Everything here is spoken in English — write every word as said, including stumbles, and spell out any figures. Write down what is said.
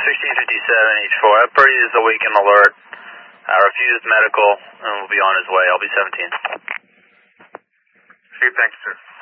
sixteen fifty-seven H four. Upper is a weekend alert. Uh, refused medical and will be on his way. I'll be seventeen. Okay, thanks, sir.